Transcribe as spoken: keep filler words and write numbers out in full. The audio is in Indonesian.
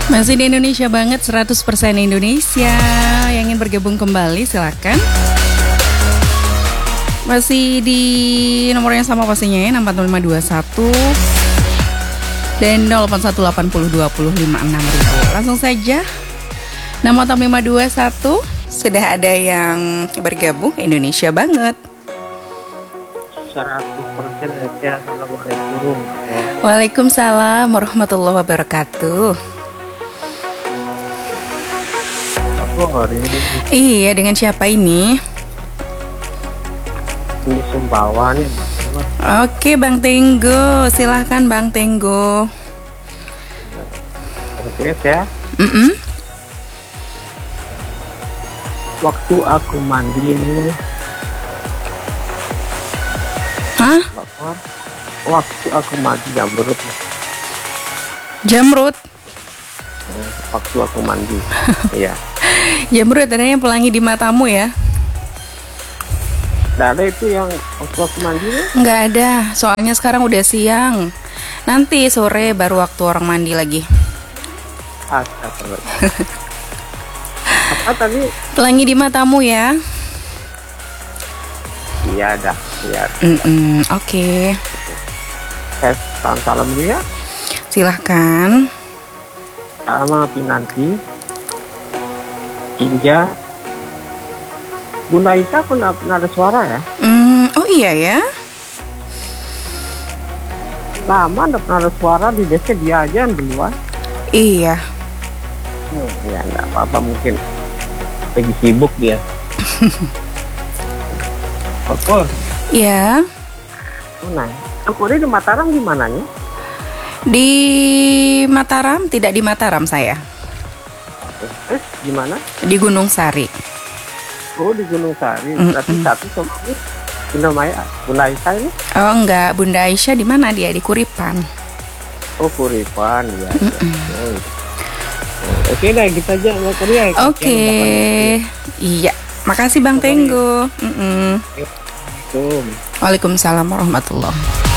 Masih di Indonesia banget, seratus persen Indonesia. Yang ingin bergabung kembali silakan. Masih di nomor yang sama pastinya ya, enam empat nol lima dua satu dan nol delapan satu delapan nol dua nol lima enam ribu. Langsung saja. Nama tamu lima dua satu sudah ada yang bergabung, Indonesia banget. seratus persen ya. Assalamualaikum. Waalaikumsalam warahmatullahi wabarakatuh. Apa hari ini? Iya, dengan siapa ini? Ini Sumbawa nih. Oke, Bang Tenggo, silahkan Bang Tenggo. Oke ya. Mm-mm. Waktu aku mandi ini, Hah? apa? Waktu aku mandi jamrut. Jamrut? Waktu aku mandi. Iya. Jamrut adanya pelangi di matamu ya? Nggak ada itu yang waktu aku mandi nih. Nggak ada, soalnya sekarang udah siang. Nanti sore baru waktu orang mandi lagi. Astagfirullah. Apa tadi? Pelangi di matamu ya? Iya dah. Iya. Mm-mm, Oke, Saya salam salam dulu ya. silahkan. Sama Pinanti, Inja, Bunda Isa pun nggak pernah ada suara ya. Hmm, oh iya ya? Lama nggak pernah ada suara, di desa dia aja yang duluan. Iya. Hmm, ya nggak apa-apa, mungkin lagi sibuk dia. Oke, Iya. nah, aku di Mataram gimana nih? Di Mataram, tidak di Mataram saya. Eh, gimana? Di Gunung Sari. Oh, di Gunung Sari. Mm-mm. Berarti satu sama ini Bunda Maya, Bunda Isa ini? Oh enggak, Bunda Aisyah di mana dia? Di Kuripan. Oh, Kuripan ya. Oh. Oke deh, kita aja nggak kuliah. Oke. Iya. Makasih Bang Tenggo. Mm-mm. Tuh. Waalaikumsalam warahmatullahi.